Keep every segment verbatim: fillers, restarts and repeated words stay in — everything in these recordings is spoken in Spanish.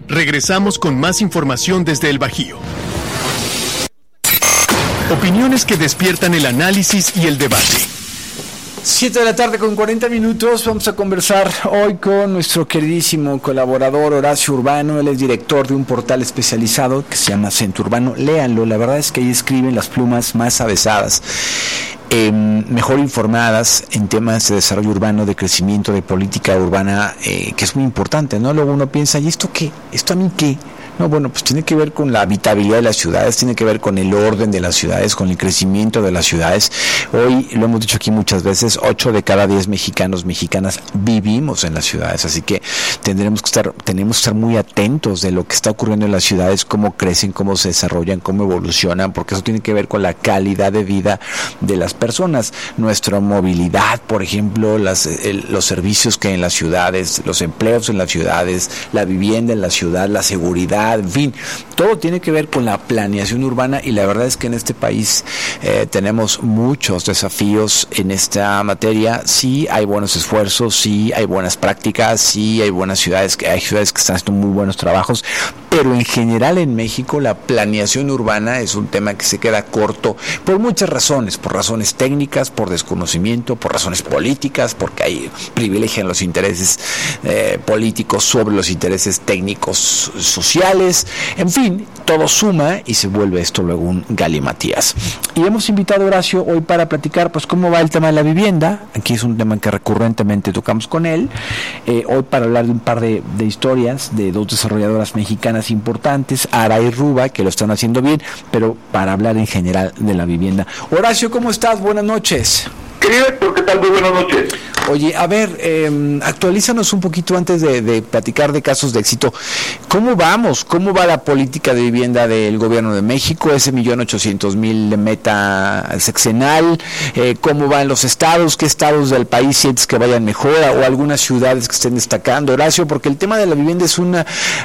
Regresamos con más información desde el Bajío. Opiniones que despiertan el análisis y el debate. Siete de la tarde con cuarenta minutos. Vamos a conversar hoy con nuestro queridísimo colaborador Horacio Urbano. Él es director de un portal especializado que se llama Centro Urbano. Léanlo, la verdad es que ahí escriben las plumas más avesadas, eh, mejor informadas en temas de desarrollo urbano, de crecimiento, de política urbana, eh, que es muy importante, ¿no? Luego uno piensa, ¿y esto qué? ¿Esto a mí qué? No, bueno, pues tiene que ver con la habitabilidad de las ciudades, tiene que ver con el orden de las ciudades, con el crecimiento de las ciudades. Hoy, lo hemos dicho aquí muchas veces, ocho de cada diez mexicanos, mexicanas vivimos en las ciudades, así que tendremos que estar, tenemos que estar muy atentos de lo que está ocurriendo en las ciudades, cómo crecen, cómo se desarrollan, cómo evolucionan, porque eso tiene que ver con la calidad de vida de las personas, nuestra movilidad, por ejemplo, las, el, los servicios que hay en las ciudades, los empleos en las ciudades, la vivienda en la ciudad, la seguridad, en fin, todo tiene que ver con la planeación urbana, y la verdad es que en este país eh, tenemos muchos desafíos en esta materia. Sí hay buenos esfuerzos, sí hay buenas prácticas, sí hay buenas ciudades, hay ciudades que están haciendo muy buenos trabajos, pero en general en México la planeación urbana es un tema que se queda corto por muchas razones, por razones técnicas, por desconocimiento, por razones políticas, porque hay privilegian los intereses eh, políticos sobre los intereses técnicos sociales. En fin, todo suma y se vuelve esto luego un galimatías. Y hemos invitado a Horacio hoy para platicar pues cómo va el tema de la vivienda. Aquí es un tema que recurrentemente tocamos con él. Eh, hoy para hablar de un par de, de historias de dos desarrolladoras mexicanas importantes, Ara y Ruba, que lo están haciendo bien, pero para hablar en general de la vivienda. Horacio, ¿cómo estás? Buenas noches. Querido Héctor, ¿qué tal? Muy buenas noches. Oye, a ver, eh, actualízanos un poquito antes de, de platicar de casos de éxito. ¿Cómo vamos? ¿Cómo va la política de vivienda del gobierno de México? Ese millón ochocientos mil de meta sexenal. Eh, ¿Cómo va en los estados? ¿Qué estados del país sientes que vayan mejor? ¿O algunas ciudades que estén destacando, Horacio? Porque el tema de la vivienda es un uh,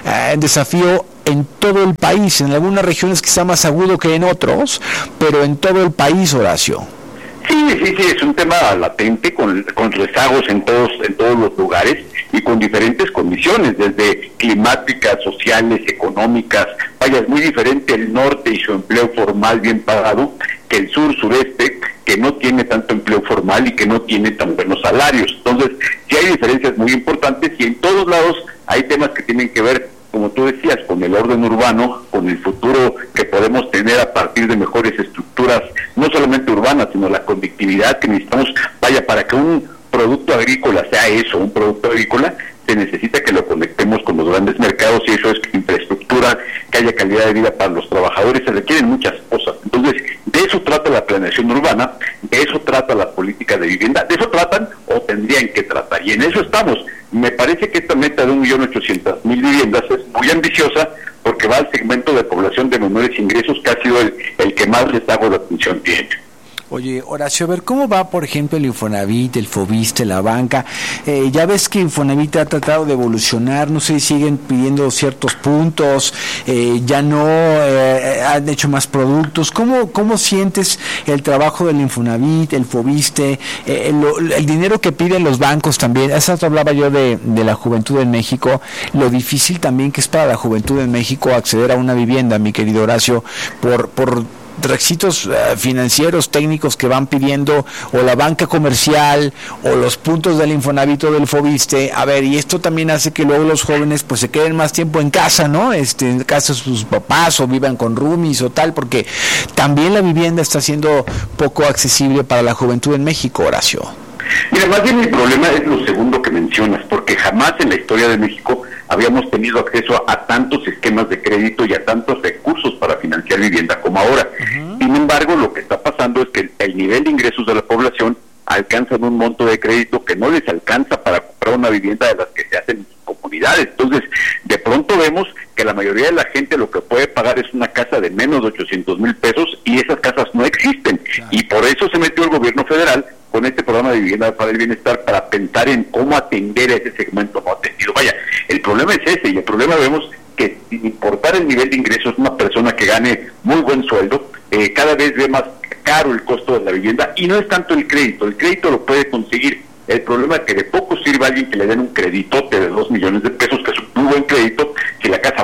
desafío en todo el país. En algunas regiones quizá más agudo que en otros, pero en todo el país, Horacio. Sí, sí, sí, es un tema latente con, con rezagos en todos en todos los lugares y con diferentes condiciones, desde climáticas, sociales, económicas. Vaya, es muy diferente el norte y su empleo formal bien pagado que el sur, sureste, que no tiene tanto empleo formal y que no tiene tan buenos salarios. Entonces, sí hay diferencias muy importantes y en todos lados hay temas que tienen que ver, como tú decías, con el orden urbano, con el futuro que podemos tener a partir de mejores estructuras, no solamente urbanas, sino la conectividad que necesitamos. Vaya, para que un producto agrícola sea eso, un producto agrícola, se necesita que lo conectemos con los grandes mercados, y eso es infraestructura, que haya calidad de vida para los trabajadores, se requieren muchas cosas. Entonces, de eso trata la planeación urbana, de eso trata la política de vivienda, de eso tratan o tendrían que tratar, y en eso estamos. Me parece que esta meta de un millón ochocientas mil viviendas es muy ambiciosa, porque va al segmento de población de menores ingresos, que ha sido el, el que más rezago de atención tiene. Oye, Horacio, a ver, ¿cómo va, por ejemplo, el Infonavit, el Fobiste, la banca? Eh, ya ves que Infonavit ha tratado de evolucionar, no sé, siguen pidiendo ciertos puntos, eh, ya no eh, han hecho más productos. ¿Cómo, cómo sientes el trabajo del Infonavit, el Fobiste, eh, el, el dinero que piden los bancos también? Esa hablaba yo de, de la juventud en México, lo difícil también que es para la juventud en México acceder a una vivienda, mi querido Horacio, por... por requisitos uh, financieros, técnicos que van pidiendo, o la banca comercial, o los puntos del Infonavit o del Fobiste. A ver, y esto también hace que luego los jóvenes pues se queden más tiempo en casa, ¿no? Este, en casa de sus papás, o vivan con roomies o tal, porque también la vivienda está siendo poco accesible para la juventud en México, Horacio. Mira, más bien el problema es lo segundo que mencionas, porque jamás en la historia de México habíamos tenido acceso a, a tantos esquemas de crédito y a tantos recursos para financiar vivienda como ahora. Uh-huh. Sin embargo, lo que está pasando es que el, el nivel de ingresos de la población alcanzan un monto de crédito que no les alcanza para comprar una vivienda de las que se hacen en sus comunidades. Entonces, de pronto vemos que la mayoría de la gente lo que puede pagar es una casa de menos de ochocientos mil pesos, y esas casas no existen. Claro. Y por eso se metió el gobierno federal con este programa de vivienda para el bienestar, para pensar en cómo atender a ese segmento no atendido. Vaya, el problema es ese, y el problema vemos que sin importar el nivel de ingresos, una persona que gane muy buen sueldo, eh, cada vez ve más caro el costo de la vivienda, y no es tanto el crédito, el crédito lo puede conseguir. El problema es que de poco sirve a alguien que le den un creditote de dos millones de pesos, que es un muy buen crédito, si la casa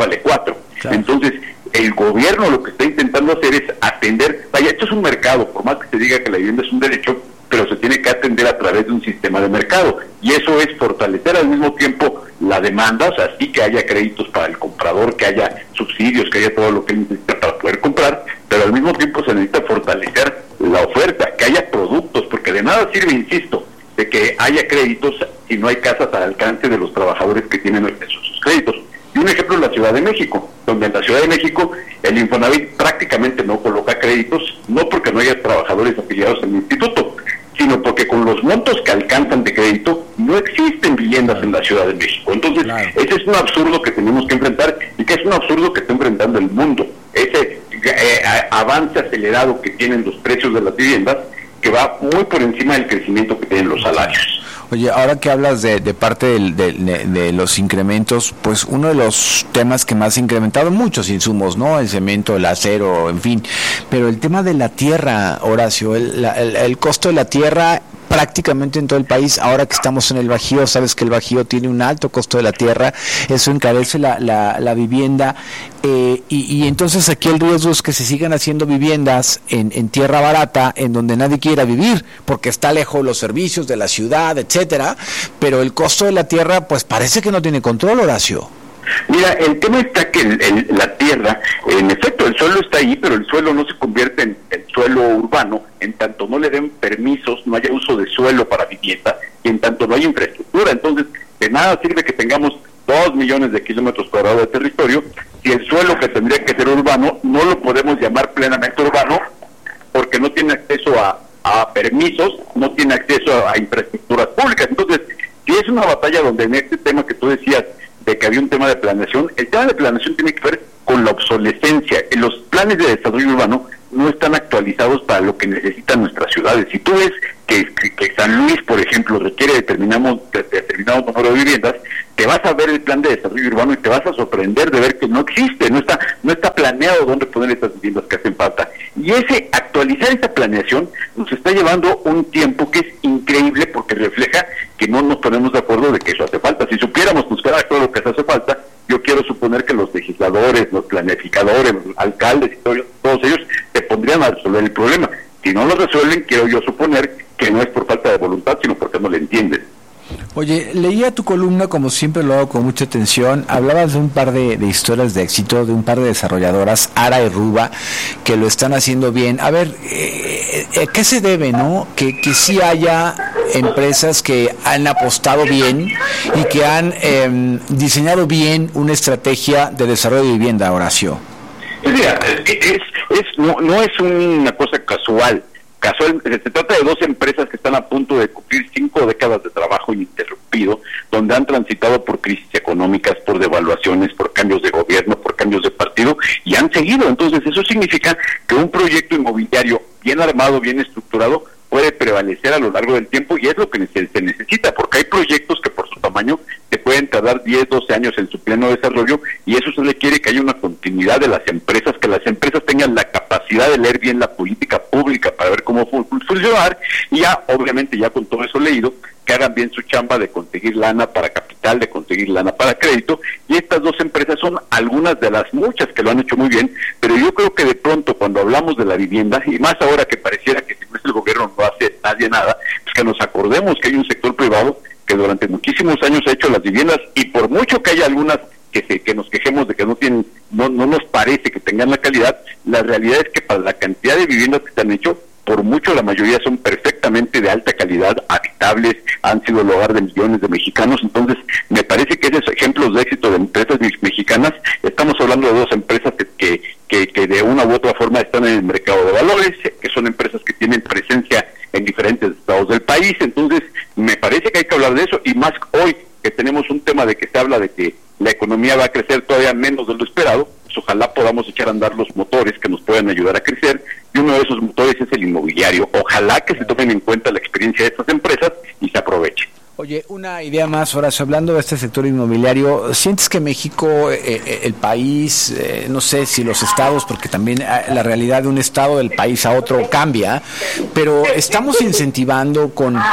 gobierno lo que está intentando hacer es atender, vaya, esto es un mercado, por más que se diga que la vivienda es un derecho, pero se tiene que atender a través de un sistema de mercado, y eso es fortalecer al mismo tiempo la demanda, o sea, sí que haya créditos para el comprador, que haya subsidios, que haya todo lo que necesita para poder comprar, pero al mismo tiempo se necesita fortalecer la oferta, que haya productos, porque de nada sirve, insisto, de que haya créditos si no hay casas al alcance de los trabajadores que tienen acceso a sus créditos. Y un ejemplo es la Ciudad de México, donde en la Ciudad de México el Infonavit prácticamente no coloca créditos, no porque no haya trabajadores afiliados al instituto, sino porque con los montos que alcanzan de crédito no existen viviendas en la Ciudad de México. Entonces, claro, ese es un absurdo que tenemos que enfrentar y que es un absurdo que está enfrentando el mundo. Ese eh, avance acelerado que tienen los precios de las viviendas, que va muy por encima del crecimiento que tienen los salarios. Oye, ahora que hablas de, de parte del, de, de, de los incrementos, pues uno de los temas que más ha incrementado, muchos insumos, ¿no? El cemento, el acero, en fin, pero el tema de la tierra, Horacio, el, la, el, el costo de la tierra prácticamente en todo el país, ahora que estamos en el Bajío, sabes que el Bajío tiene un alto costo de la tierra, eso encarece la, la, la vivienda, eh, y, y entonces aquí el riesgo es que se sigan haciendo viviendas en, en tierra barata, en donde nadie quiera vivir, porque está lejos los servicios de la ciudad, etcétera, pero el costo de la tierra, pues parece que no tiene control, Horacio. Mira, el tema está que el, el, la tierra, en efecto, el suelo está ahí, pero el suelo no se convierte en, en suelo urbano, en tanto no le den permisos, no haya uso de suelo para vivienda, y en tanto no hay infraestructura. Entonces, de nada sirve que tengamos dos millones de kilómetros cuadrados de territorio, si el suelo que tendría que ser urbano no lo podemos llamar plenamente urbano, porque no tiene acceso a, a permisos, no tiene acceso a, a infraestructuras públicas. Entonces, si es una batalla donde en este tema que tú decías, de que había un tema de planeación, el tema de planeación tiene que ver con la obsolescencia. Los planes de desarrollo urbano no están actualizados para lo que necesitan nuestras ciudades. Si tú ves que, que, que San Luis, por ejemplo, requiere determinado, determinado número de viviendas, te vas a ver el plan de desarrollo urbano y te vas a sorprender de ver que no existe, no está no está planeado dónde poner estas viviendas que hacen falta. Y ese actualizar esa planeación nos está llevando un tiempo que es increíble, porque refleja que no nos ponemos de acuerdo de que eso hace falta. Si supiéramos buscar a todo lo que hace falta, yo quiero suponer que los legisladores, los planificadores, los alcaldes y todos, todos ellos se pondrían a resolver el problema. Si no lo resuelven, quiero yo suponer que no es por falta de voluntad, sino porque no le entienden. Oye, leía tu columna, como siempre lo hago con mucha atención, hablabas de un par de, de historias de éxito, de un par de desarrolladoras, Ara y Ruba, que lo están haciendo bien. A ver, eh, eh, ¿qué se debe, no? Que, que sí haya empresas que han apostado bien y que han eh, diseñado bien una estrategia de desarrollo de vivienda, Horacio. Mira, es, es, no, no es una cosa casual. Casual, se trata de dos empresas que están a punto de cumplir cinco décadas de trabajo ininterrumpido, donde han transitado por crisis económicas, por devaluaciones, por cambios de gobierno, por cambios de partido, y han seguido. Entonces eso significa que un proyecto inmobiliario bien armado, bien estructurado, puede prevalecer a lo largo del tiempo, y es lo que se necesita, porque hay proyectos que por su tamaño te pueden tardar diez, doce años en su pleno desarrollo, y eso se requiere que haya una continuidad de las empresas, que las empresas tengan la capacidad de leer bien la política pública para ver cómo fu- funcionar, y ya, obviamente, ya con todo eso leído, que hagan bien su chamba de conseguir lana para capital, de conseguir lana para crédito, y estas dos empresas son algunas de las muchas que lo han hecho muy bien, pero yo creo que de pronto cuando hablamos de la vivienda, y más ahora que pareciera que si no es el gobierno no hace nadie nada, pues que nos acordemos que hay un sector privado que durante muchísimos años ha hecho las viviendas, y por mucho que haya algunas que se, que nos quejemos de que no tienen, no, no nos parece que tengan la calidad, la realidad es que para la cantidad de viviendas que se han hecho, por mucho la mayoría son perfectamente de alta calidad, habitables, han sido el hogar de millones de mexicanos. Entonces me parece que esos ejemplos de éxito de empresas mexicanas, estamos hablando de dos empresas que, que, que, que de una u otra forma están en el mercado de valores, que son empresas que tienen presencia en diferentes estados del país. Entonces me parece que hay que hablar de eso, y más hoy que tenemos un tema de que se habla de que la economía va a crecer todavía menos de lo esperado, pues ojalá podamos echar a andar los motores que nos puedan ayudar a crecer, y uno de esos motores es el inmobiliario. Ojalá que se tomen en cuenta la experiencia de estas empresas y se aprovechen. Oye, una idea más, Horacio, hablando de este sector inmobiliario, ¿sientes que México, eh, el país, eh, no sé si los estados, porque también la realidad de un estado del país a otro cambia, pero estamos incentivando con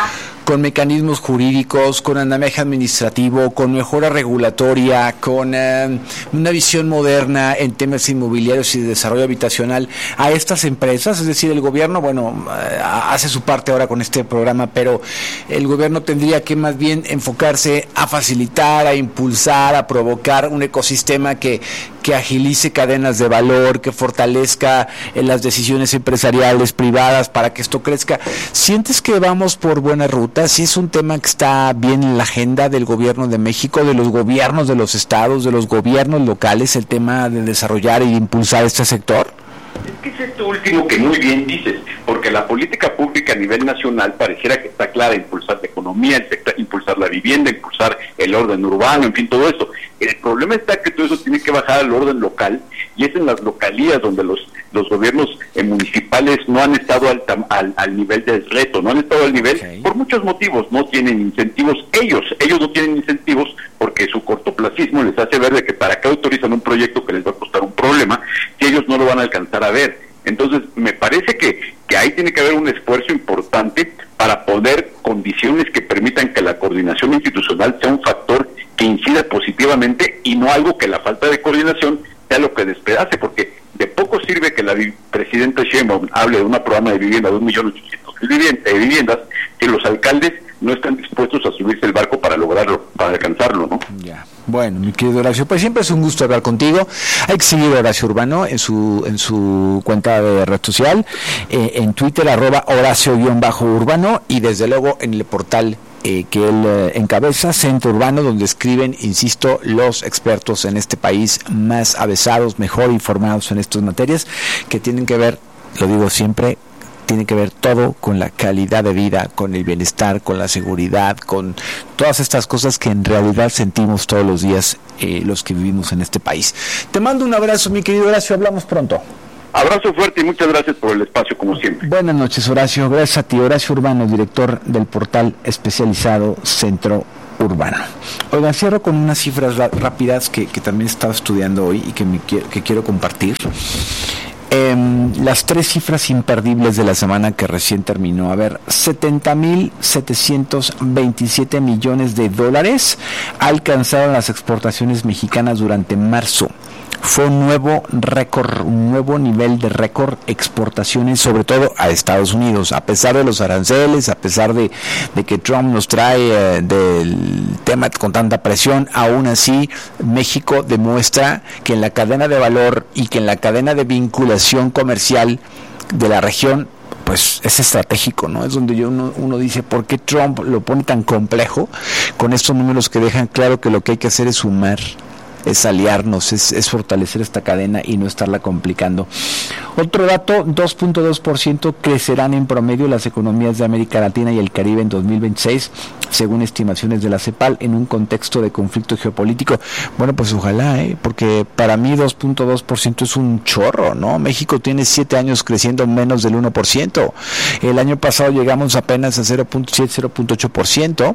con mecanismos jurídicos, con andamiaje administrativo, con mejora regulatoria, con eh, una visión moderna en temas inmobiliarios y de desarrollo habitacional a estas empresas. Es decir, el gobierno, bueno, eh, hace su parte ahora con este programa, pero el gobierno tendría que más bien enfocarse a facilitar, a impulsar, a provocar un ecosistema que, que agilice cadenas de valor, que fortalezca en las decisiones empresariales privadas para que esto crezca. ¿Sientes que vamos por buena ruta? ¿Si es un tema que está bien en la agenda del gobierno de México, de los gobiernos de los estados, de los gobiernos locales, el tema de desarrollar y impulsar este sector? Es que es esto último que muy bien dices, porque la política pública a nivel nacional pareciera que está clara: impulsar la economía, impulsar la vivienda, impulsar el orden urbano, en fin, todo eso. El problema está que todo eso tiene que bajar al orden local, y es en las localías donde los los gobiernos eh, municipales no han estado al, al, al nivel del reto, no han estado al nivel, okay, por muchos motivos. No tienen incentivos, ellos, ellos no tienen incentivos porque su cortoplacismo les hace ver de que para qué autorizan un proyecto que les va a costar un problema, si ellos no lo van a alcanzar a ver. Entonces, me parece que, que ahí tiene que haber un esfuerzo importante para poner condiciones que permitan que la coordinación institucional sea un factor que incida positivamente y no algo que la falta de coordinación sea lo que despedace, porque de poco sirve que la vi- presidenta Sheinbaum hable de una programa de vivienda de un millón ochocientos mil viviendas si los alcaldes no están dispuestos a subirse el barco para lograrlo, para alcanzarlo, ¿no? Ya. Bueno, mi querido Horacio, pues siempre es un gusto hablar contigo. Hay que seguir a Horacio Urbano en su en su cuenta de red social, eh, en Twitter, arroba Horacio-Urbano, y desde luego en el portal eh, que él eh, encabeza, Centro Urbano, donde escriben, insisto, los expertos en este país más avesados, mejor informados en estas materias, que tienen que ver, lo digo siempre, tiene que ver todo con la calidad de vida, con el bienestar, con la seguridad, con todas estas cosas que en realidad sentimos todos los días eh, los que vivimos en este país. Te mando un abrazo, mi querido Horacio, hablamos pronto. Abrazo fuerte y muchas gracias por el espacio, como siempre. Buenas noches, Horacio. Gracias a ti. Horacio Urbano, director del portal especializado Centro Urbano. Oigan, cierro con unas cifras ra- rápidas que, que también estaba estudiando hoy y que, me, que quiero compartir. Eh, las tres cifras imperdibles de la semana que recién terminó. A ver, setenta mil setecientos veintisiete millones de dólares alcanzaron las exportaciones mexicanas durante marzo. Fue un nuevo récord, un nuevo nivel de récord exportaciones, sobre todo a Estados Unidos, a pesar de los aranceles, a pesar de, de que Trump nos trae eh, del tema con tanta presión. Aún así, México demuestra que en la cadena de valor y que en la cadena de vinculación comercial de la región, pues es estratégico, ¿no? Es donde yo uno, uno dice, ¿por qué Trump lo pone tan complejo con estos números que dejan claro que lo que hay que hacer es sumar, es aliarnos, es, es fortalecer esta cadena y no estarla complicando? Otro dato, dos punto dos por ciento crecerán en promedio las economías de América Latina y el Caribe en dos mil veintiséis, según estimaciones de la CEPAL, en un contexto de conflicto geopolítico. Bueno, pues ojalá, ¿eh? Porque para mí dos punto dos por ciento es un chorro, ¿no? México tiene siete años creciendo menos del uno por ciento. El año pasado llegamos apenas a cero punto siete, cero punto ocho por ciento,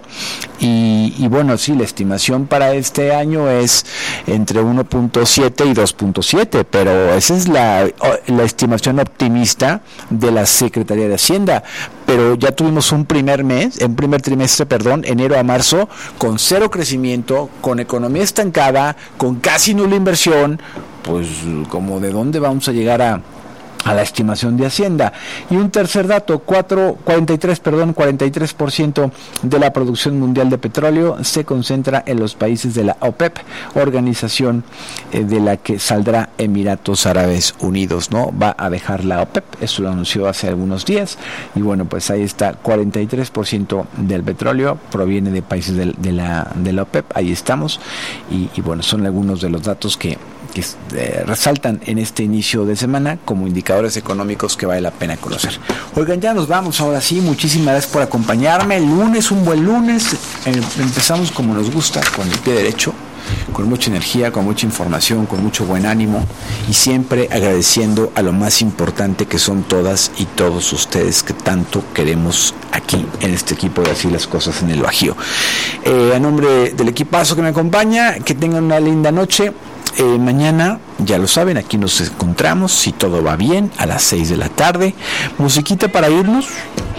y, y bueno, sí, la estimación para este año es entre uno punto siete y dos punto siete, pero esa es la, la estimación optimista de la Secretaría de Hacienda. Pero ya tuvimos un primer mes, un primer trimestre, perdón, enero a marzo, con cero crecimiento, con economía estancada, con casi nula inversión. Pues como de dónde vamos a llegar a a la estimación de Hacienda. Y un tercer dato, cuatro, cuarenta y tres, perdón, cuarenta y tres por ciento de la producción mundial de petróleo se concentra en los países de la OPEP, organización eh, de la que saldrá Emiratos Árabes Unidos, ¿no? Va a dejar la OPEP, eso lo anunció hace algunos días, y bueno, pues ahí está, cuarenta y tres por ciento del petróleo proviene de países de, de, la, de la OPEP, ahí estamos, y, y bueno, son algunos de los datos que que eh, resaltan en este inicio de semana como indicadores económicos que vale la pena conocer. Oigan, ya nos vamos ahora sí, muchísimas gracias por acompañarme. El lunes, un buen lunes, eh, empezamos como nos gusta, con el pie derecho, con mucha energía, con mucha información, con mucho buen ánimo, y siempre agradeciendo a lo más importante que son todas y todos ustedes que tanto queremos aquí en este equipo de Así las Cosas en el Bajío. Eh, a nombre del equipazo que me acompaña, que tengan una linda noche. Eh, mañana, ya lo saben, aquí nos encontramos, si todo va bien, a las seis de la tarde. Musiquita para irnos.